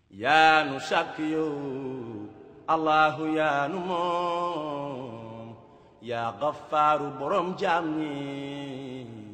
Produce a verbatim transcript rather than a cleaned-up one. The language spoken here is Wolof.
yaa nu sàkk yow allahu yaa nu moom yaa gaffaaru borom jaam ñi